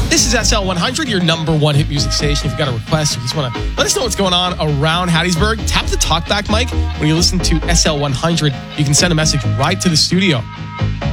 This is SL100, your number one hit music station. If you've got a request, you just want to let us know what's going on around Hattiesburg, tap the talkback mic. When you listen to SL100, you can send a message right to the studio.